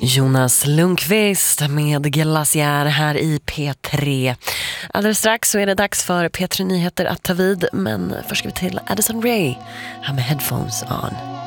Jonas Lundqvist med Glaciär här i P3. Alldeles strax så är det dags för P3 Nyheter att ta vid, men först ska vi till Addison Rae här med Headphones On.